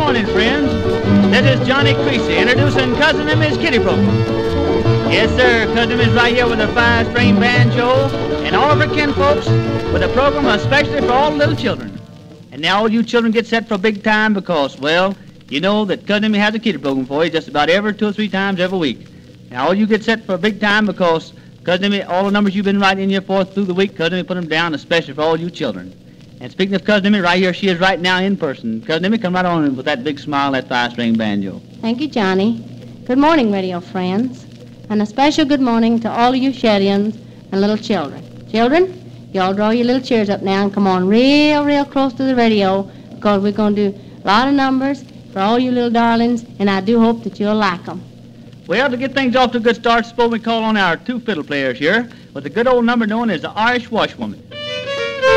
morning, friends. This is Johnny Creasy introducing Cousin Emmy's Kitty Program. Yes, sir, Cousin Emmy's right here with a five-string banjo and all of her kinfolks with a program especially for all the little children. And now all you children get set for big time because, well, you know that Cousin Emmy has a kitty program for you just about every 2 or 3 times every week. Now all you get set for big time because Cousin Emmy, all the numbers you've been writing in here for through the week, Cousin Emmy put them down especially for all you children. And speaking of Cousin Emmy, right here she is right now in person. Cousin Emmy, come right on with that big smile, that five-string banjo. Thank you, Johnny. Good morning, radio friends. And a special good morning to all of you Shedians and little children. Children, you all draw your little chairs up now and come on real close to the radio because we're going to do a lot of numbers for all you little darlings, and I do hope that you'll like them. Well, to get things off to a good start, suppose we call on our 2 fiddle players here with a good old number known as the Irish Washwoman.